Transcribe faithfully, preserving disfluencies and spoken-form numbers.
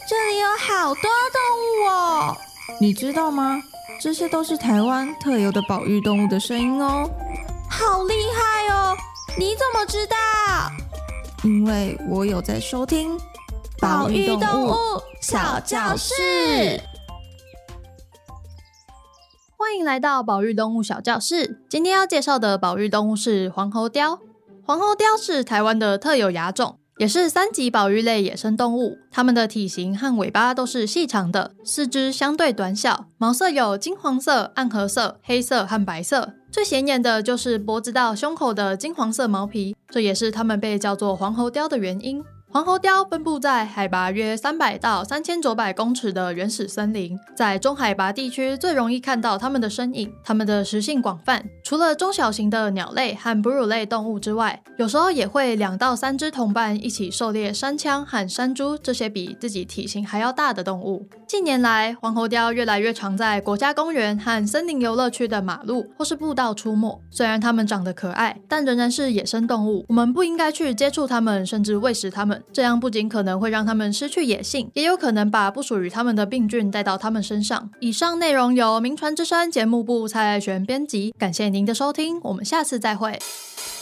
这里有好多动物哦！你知道吗？这些都是台湾特有的保育动物的声音哦。好厉害哦！你怎么知道？因为我有在收听保育动物小教室。 欢迎来到保育动物小教室。今天要介绍的保育动物是黄喉貂。黄喉貂是台湾的特有亚种，也是三级保育类野生动物。它们的体型和尾巴都是细长的，四肢相对短小，毛色有金黄色、暗褐色、黑色和白色。最显眼的就是脖子到胸口的金黄色毛皮，这也是它们被叫做黄喉貂的原因。黄喉貂分布在海拔约三百到三千九百公尺的原始森林，在中海拔地区最容易看到它们的身影。它们的食性广泛，除了中小型的鸟类和哺乳类动物之外，有时候也会两到三只同伴一起狩猎山羌和山猪这些比自己体型还要大的动物。近年来，黄喉貂越来越常在国家公园和森林游乐区的马路或是步道出没。虽然它们长得可爱，但仍然是野生动物，我们不应该去接触它们，甚至喂食它们。这样不仅可能会让它们失去野性，也有可能把不属于它们的病菌带到它们身上。以上内容由名传之声节目部蔡爱璇编辑，感谢您的收听，我们下次再会。